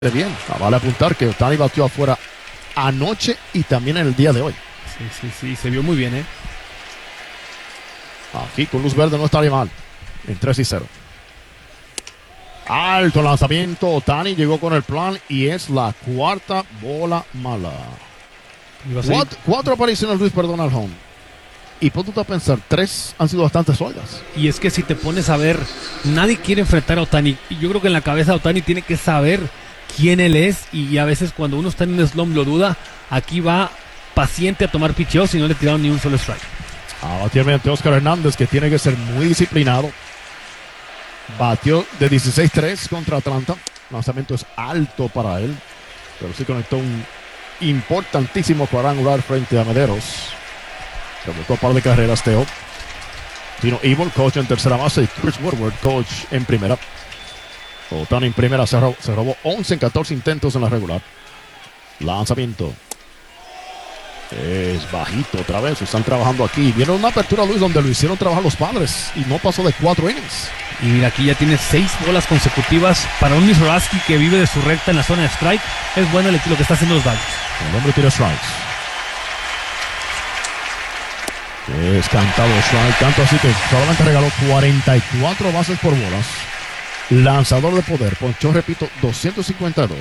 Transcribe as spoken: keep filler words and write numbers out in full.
Bien, vale apuntar que Ohtani batió afuera anoche y también en el día de hoy. Sí, sí, sí, se vio muy bien, ¿eh? Aquí con luz verde no estaría mal. En tres y cero. Alto lanzamiento. Ohtani llegó con el plan y es la cuarta bola mala. Cuatro, cuatro apariciones, Luis, perdona al home. Y ponte a pensar, tres han sido bastante sólidas. Y es que si te pones a ver, nadie quiere enfrentar a Ohtani. Y yo creo que en la cabeza de Ohtani tiene que saber quién él es. Y a veces cuando uno está en un slump lo duda. Aquí va paciente a tomar picheos y no le tiraron ni un solo strike. A batir mediante Oscar Hernández, que tiene que ser muy disciplinado. Batió de dieciséis tres contra Atlanta. El lanzamiento es alto para él, pero sí conectó un importantísimo cuadrangular frente a Mederos. Se botó un par de carreras, Teo. Tino Evil, coach en tercera base, y Chris Woodward, coach en primera. Ohtani en primera se robó, se robó once en catorce intentos en la regular. Lanzamiento. Es bajito otra vez. Están trabajando aquí. Vieron una apertura, Luis, donde lo hicieron trabajar los padres y no pasó de cuatro innings. Y mira, aquí ya tiene seis bolas consecutivas para un Mizrachi que vive de su recta en la zona de strike. Es bueno lo que está haciendo los Dodgers. El hombre tira strikes. Es cantado strike, tanto así que solamente regaló cuarenta y cuatro bases por bolas. Lanzador de poder, ponchó, repito, doscientos cincuenta y dos.